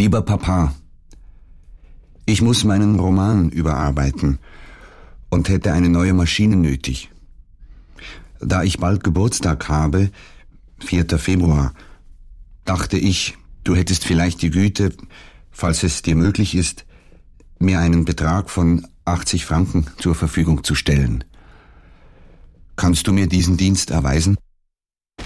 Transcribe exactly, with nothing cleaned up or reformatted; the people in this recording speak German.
Lieber Papa, ich muss meinen Roman überarbeiten und hätte eine neue Maschine nötig. Da ich bald Geburtstag habe, vierter Februar, dachte ich, du hättest vielleicht die Güte, falls es dir möglich ist, mir einen Betrag von achtzig Franken zur Verfügung zu stellen. Kannst du mir diesen Dienst erweisen?